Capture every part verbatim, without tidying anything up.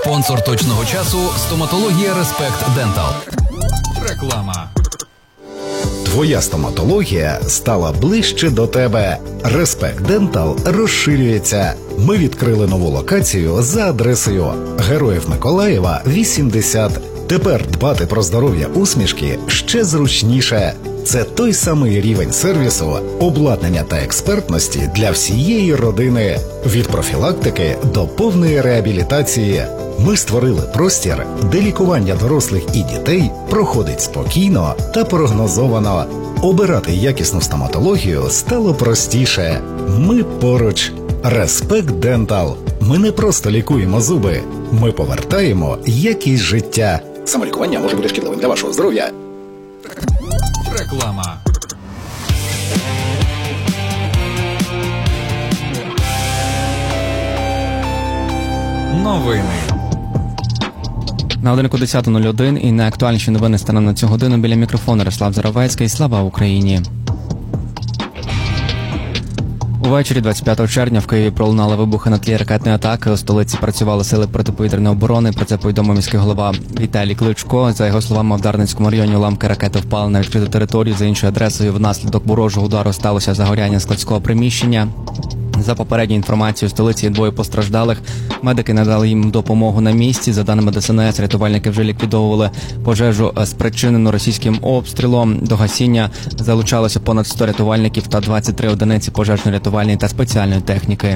Спонсор точного часу – стоматологія Респект Дентал. Реклама. Твоя стоматологія стала ближче до тебе. Респект Дентал розширюється. Ми відкрили нову локацію за адресою Героїв Миколаєва, вісімдесят. Тепер дбати про здоров'я усмішки ще зручніше. Це той самий рівень сервісу, обладнання та експертності для всієї родини. Від профілактики до повної реабілітації. Ми створили простір, де лікування дорослих і дітей проходить спокійно та прогнозовано. Обирати якісну стоматологію стало простіше. Ми поруч. Респект Дентал. Ми не просто лікуємо зуби. Ми повертаємо якість життя. Самолікування може бути шкідливим для вашого здоров'я. Реклама. Новини. На годинку десята нуль один і найактуальніші новини станом на цю годину. Біля мікрофону Ярослав Заровецький. Слава Україні! Увечері двадцять п'ятого червня в Києві пролунали вибухи на тлі ракетної атаки. У столиці працювали сили протиповітряної оборони. Про це повідомив міський голова Віталій Кличко. За його словами, в Дарницькому районі уламки ракети впали на відкриту територію. За іншою адресою внаслідок ворожого удару сталося загоряння складського приміщення. За попередньою інформацією, в столиці двоє постраждалих. Медики надали їм допомогу на місці. За даними ДСНС, рятувальники вже ліквідовували пожежу, спричинену російським обстрілом. До гасіння залучалося понад сто рятувальників та двадцять три одиниці пожежно-рятувальної та спеціальної техніки.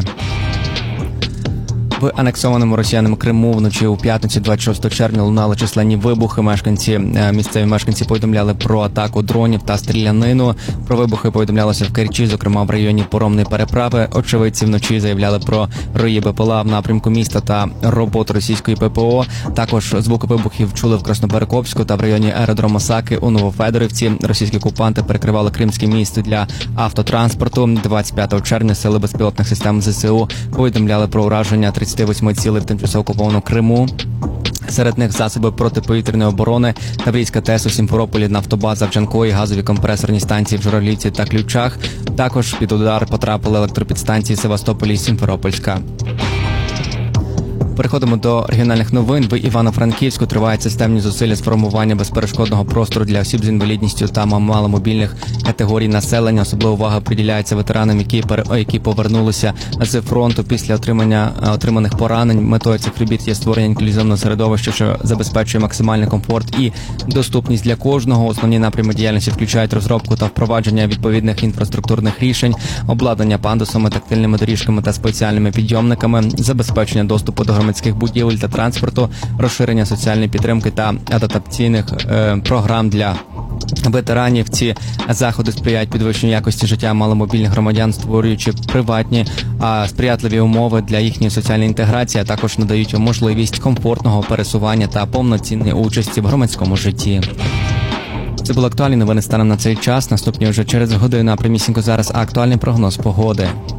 В анексованому росіянами Криму вночі у п'ятницю двадцять шостого червня лунали численні вибухи. Мешканці, місцеві мешканці повідомляли про атаку дронів та стрілянину. Про вибухи повідомлялося в Керчі, зокрема в районі Поромної переправи. Очевидці вночі заявляли про рої БПЛА в напрямку міста та роботу російської ППО. Також звуки вибухів чули в Красноперекопську та в районі аеродрому Саки у Новофедорівці. Російські окупанти перекривали Кримське місто для автотранспорту. двадцять п'ятого червня сили безпілотних систем ЗСУ повідомляли про ураження тридцять восьми цілей в тимчасово окупованому Криму. Серед них засоби протиповітряної оборони, Таврійська ТЕС у Сімферополі, нафтобаза в Джанкої, газові компресорні станції в Журавлівці та Ключах. Також під удар потрапили електропідстанції Севастополі і Сімферопольська. Переходимо до регіональних новин. В Івано-Франківську тривають системні зусилля з формування безперешкодного простору для осіб з інвалідністю та маломобільних категорій населення. Особлива увага приділяється ветеранам, які, які повернулися з фронту після отримання отриманих поранень. Метою цих робіт є створення інклюзивного середовища, що забезпечує максимальний комфорт і доступність для кожного. Основні напрями діяльності включають розробку та впровадження відповідних інфраструктурних рішень, обладнання пандусами, тактильними доріжками та спеціальними підйомниками, забезпечення доступу до громадських будівель та транспорту, розширення соціальної підтримки та адаптаційних е, програм для ветеранів. Ці заходи сприяють підвищенню якості життя маломобільних громадян, створюючи приватні, а сприятливі умови для їхньої соціальної інтеграції, а також надають можливість комфортного пересування та повноцінної участі в громадському житті. Це були актуальні новини станом на цей час. Наступні вже через годину, а прямісінько зараз актуальний прогноз погоди.